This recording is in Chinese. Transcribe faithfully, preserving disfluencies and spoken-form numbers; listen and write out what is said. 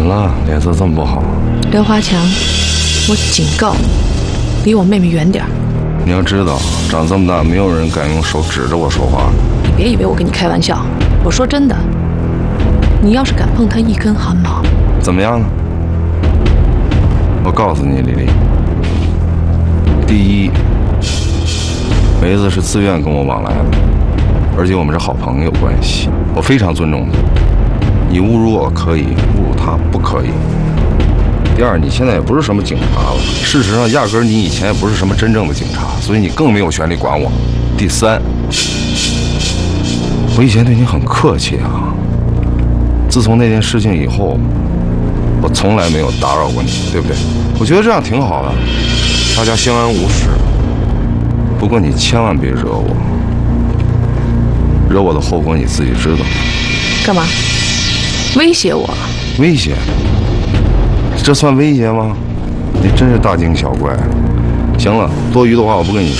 了？脸色这么不好？ 刘华强，我警告你，离我妹妹远点儿。 你要知道，长这么大，没有人敢用手指着我说话。 你别以为我跟你开玩笑，我说真的。你要是敢碰她一根汗毛， 怎么样呢？我告诉你，丽丽，第一，梅子是自愿跟我往来的，而且我们是好朋友关系，我非常尊重她。你侮辱我可以，侮辱她不可以。第二，你现在也不是什么警察了，事实上，压根儿你以前也不是什么真正的警察，所以你更没有权利管我。第三，我以前对你很客气啊，自从那件事情以后，我从来没有打扰过你，对不对？我觉得这样挺好的，大家相安无事。不过你千万别惹我，惹我的后果你自己知道。 干嘛？威胁我？ 威胁？这算威胁吗？你真是大惊小怪。行了，多余的话我不跟你说。